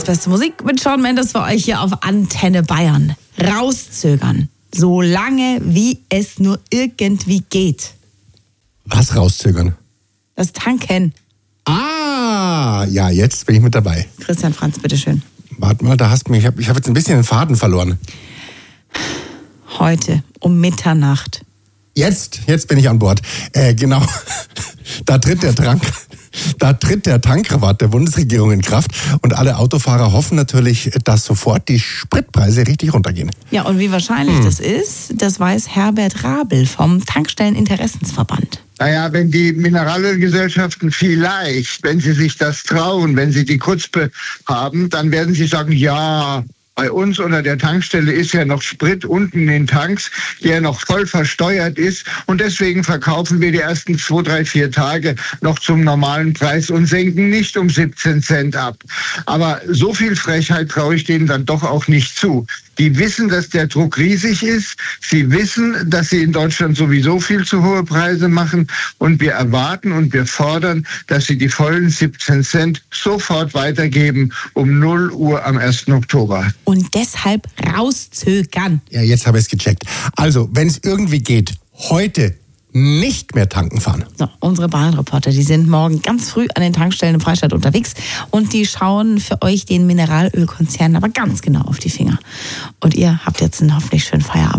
Deutschlands beste Musik mit Shawn Mendes für euch hier auf Antenne Bayern. Rauszögern, so lange wie es nur irgendwie geht. Was rauszögern? Das Tanken. Ah, ja, jetzt bin ich mit dabei. Christian Franz, bitteschön. Warte mal, ich habe jetzt ein bisschen den Faden verloren. Heute um Mitternacht. Jetzt bin ich an Bord. Genau, da tritt der Tankrabatt der Bundesregierung in Kraft und alle Autofahrer hoffen natürlich, dass sofort die Spritpreise richtig runtergehen. Ja, und wie wahrscheinlich das ist, das weiß Herbert Rabel vom Tankstelleninteressensverband. Naja, wenn die Mineralölgesellschaften vielleicht, wenn sie sich das trauen, wenn sie die Chutzpe haben, dann werden sie sagen, ja, bei uns unter der Tankstelle ist ja noch Sprit unten in den Tanks, der noch voll versteuert ist. Und deswegen verkaufen wir die ersten 2, 3, 4 Tage noch zum normalen Preis und senken nicht um 17 Cent ab. Aber so viel Frechheit traue ich denen dann doch auch nicht zu. Die wissen, dass der Druck riesig ist. Sie wissen, dass sie in Deutschland sowieso viel zu hohe Preise machen. Und wir erwarten und wir fordern, dass sie die vollen 17 Cent sofort weitergeben um 0 Uhr am 1. Oktober. Und deshalb rauszögern. Ja, jetzt habe ich es gecheckt. Also, wenn es irgendwie geht, heute nicht mehr tanken fahren. So, unsere Bahnreporter, die sind morgen ganz früh an den Tankstellen im Freistaat unterwegs und die schauen für euch den Mineralölkonzernen aber ganz genau auf die Finger. Und ihr habt jetzt einen hoffentlich schönen Feierabend.